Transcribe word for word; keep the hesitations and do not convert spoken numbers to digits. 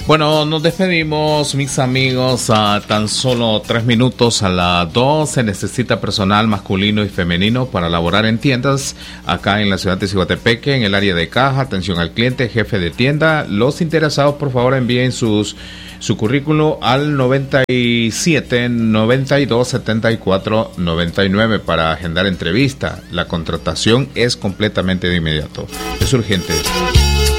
Bueno, nos despedimos, mis amigos, a tan solo tres minutos a las dos. Se necesita personal masculino y femenino para laborar en tiendas acá en la ciudad de Ciguatepeque, en el área de caja, atención al cliente, jefe de tienda. Los interesados, por favor, envíen sus su currículo al noventa y siete, noventa y dos, setenta y cuatro, noventa y nueve para agendar entrevista. La contratación es completamente de inmediato. Es urgente.